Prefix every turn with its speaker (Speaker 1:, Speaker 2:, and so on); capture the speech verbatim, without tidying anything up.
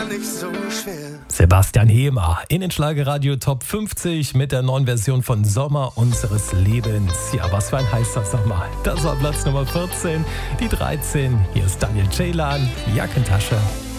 Speaker 1: nicht so schwer.
Speaker 2: Sebastian Hemer in den Schlagerradio Top fünfzig mit der neuen Version von Sommer unseres Lebens. Ja, was für ein heißer Sommer. Das war Platz Nummer vierzehn. Die dreizehn, hier ist Daniel Ceylan, Jackentasche.